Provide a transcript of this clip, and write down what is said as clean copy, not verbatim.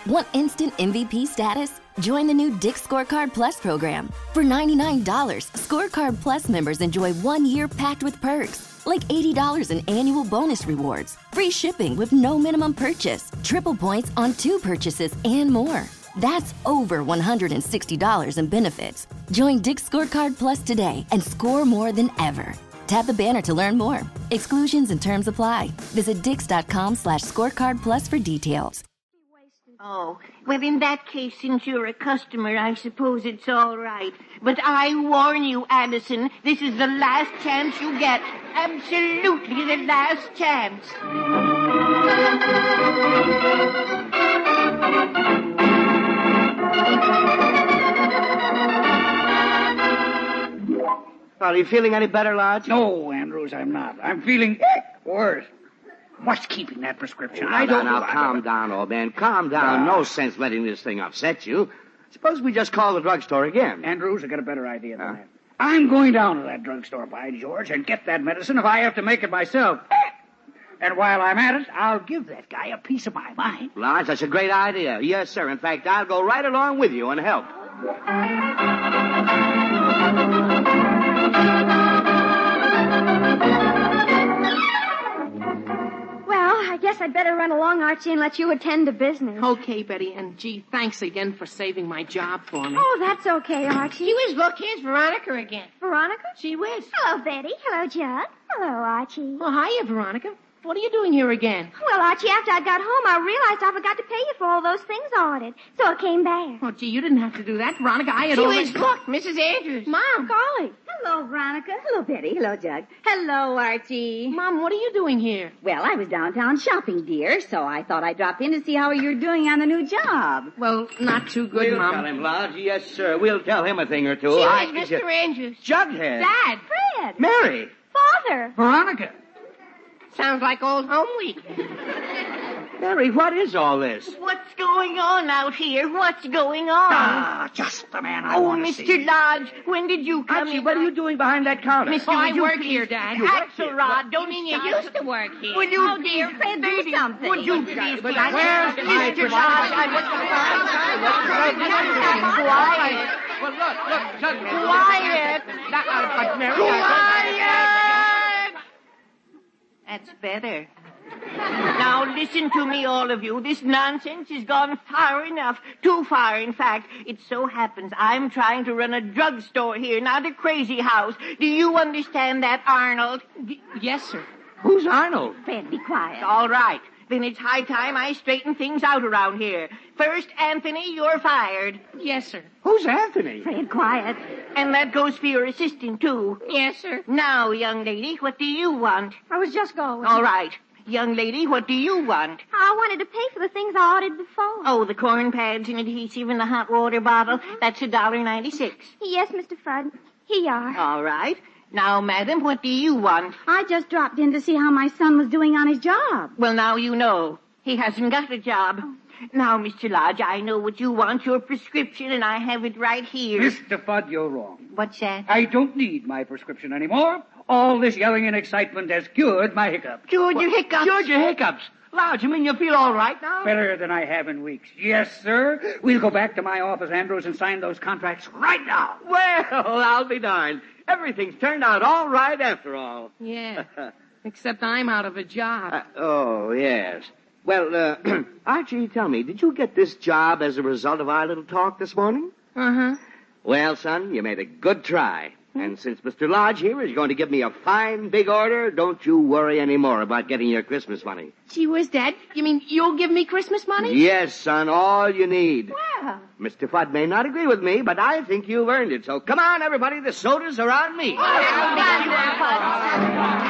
Want instant MVP status? Join the new Dick's Scorecard Plus program. For $99, Scorecard Plus members enjoy 1 year packed with perks, like $80 in annual bonus rewards, free shipping with no minimum purchase, triple points on 2 purchases, and more. That's over $160 in benefits. Join Dick's Scorecard Plus today and score more than ever. Tap the banner to learn more. Exclusions and terms apply. Visit dix.com/scorecard plus for details. Oh, well, in that case, since you're a customer, I suppose it's all right. But I warn you, Addison, this is the last chance you get. Absolutely the last chance. Are you feeling any better, Lodge? No, Andrews, I'm not. I'm feeling worse. What's keeping that prescription? I don't know. Calm down, old man. Calm down. No sense letting this thing upset you. Suppose we just call the drugstore again. Andrews, I got a better idea than that. I'm going down to that drugstore, by George, and get that medicine if I have to make it myself. And while I'm at it, I'll give that guy a piece of my mind. Lodge, that's a great idea. Yes, sir. In fact, I'll go right along with you and help. I guess I'd better run along, Archie, and let you attend to business. Okay, Betty, and gee, thanks again for saving my job for me. Oh, that's okay, Archie. Gee whiz, look, here's Veronica again. Veronica? Gee whiz. Hello, Betty. Hello, Judd. Hello, Archie. Well, hiya, Veronica. What are you doing here again? Well, Archie, after I got home, I realized I forgot to pay you for all those things I ordered, so I came back. Oh, gee, you didn't have to do that, Veronica. I had Gee already... whiz, look, Mrs. Andrews. Mom. Golly. Hello, Veronica. Hello, Betty. Hello, Jug. Hello, Archie. Mom, what are you doing here? Well, I was downtown shopping, dear, so I thought I'd drop in to see how you're doing on the new job. Well, not too good, We'll Mom. tell him, Lodge. Yes, sir. We'll tell him a thing or two. Gee whiz, Mr. Andrews. Jughead. Dad. Fred. Mary. Father. Veronica. Sounds like old home week. Mary, what is all this? What's going on out here? What's going on? Just the man I want to see. Mr. Lodge, when did you come Archie, in? what are you doing behind that counter? Mr. Oh, I would you work please- here, Dad. Axelrod, don't mean you used to work here. Will you, dear, Fred, do something. Would you please, Where's Mr. Lodge? Quiet. Well, look, Jughead. Quiet. But Mary, Quiet. That's better. Now, listen to me, all of you. This nonsense has gone far enough. Too far, in fact. It so happens I'm trying to run a drugstore here, not a crazy house. Do you understand that, Arnold? Yes, sir. Who's Arnold? Fred, be quiet. All right. Then it's high time I straighten things out around here. First, Anthony, you're fired. Yes, sir. Who's Anthony? Fred, quiet. And that goes for your assistant, too. Yes, sir. Now, young lady, what do you want? I was just going. All right. Young lady, what do you want? I wanted to pay for the things I ordered before. Oh, the corn pads and adhesive in the hot water bottle. That's $1.96. Yes, Mr. Fudd. Here you are. All right. Now, madam, what do you want? I just dropped in to see how my son was doing on his job. Well, now you know. He hasn't got a job. Now, Mr. Lodge, I know what you want, your prescription, and I have it right here. Mr. Fudd, you're wrong. What's that? I don't need my prescription anymore. All this yelling and excitement has cured my hiccups. Cured your hiccups? Cured your hiccups. Lodge, you mean you feel all right now? Better than I have in weeks. Yes, sir. We'll go back to my office, Andrews, and sign those contracts right now. Well, I'll be darned. Everything's turned out all right after all. Yeah. Except I'm out of a job. Oh, yes. Well, Archie, tell me, did you get this job as a result of our little talk this morning? Uh-huh. Well, son, you made a good try. And since Mr. Lodge here is going to give me a fine big order, don't you worry any more about getting your Christmas money. Gee whiz, Dad. You mean you'll give me Christmas money? Yes, son, all you need. Well. Mr. Fudd may not agree with me, but I think you've earned it. So come on, everybody, the sodas are on me.